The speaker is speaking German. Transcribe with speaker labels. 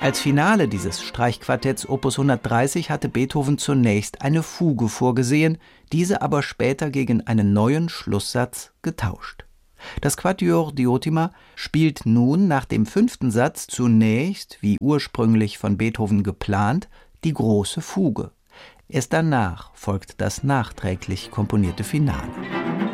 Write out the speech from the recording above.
Speaker 1: Als Finale dieses Streichquartetts Opus 130 hatte Beethoven zunächst eine Fuge vorgesehen, diese aber später gegen einen neuen Schlusssatz getauscht. Das Quatuor Diotima spielt nun nach dem 5. Satz zunächst, wie ursprünglich von Beethoven geplant, die große Fuge. Erst danach folgt das nachträglich komponierte Finale.